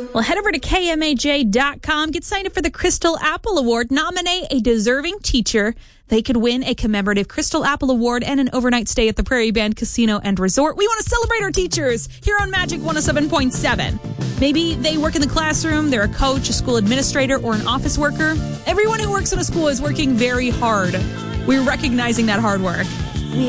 Well, head over to KMAJ.com. Get signed up for the Crystal Apple Award. Nominate a deserving teacher. They could win a commemorative Crystal Apple Award and an overnight stay at the Prairie Band Casino and Resort. We want to celebrate our teachers here on Magic 107.7. Maybe they work in the classroom, they're a coach, a school administrator, or an office worker. Everyone who works in a school is working very hard. We're recognizing that hard work.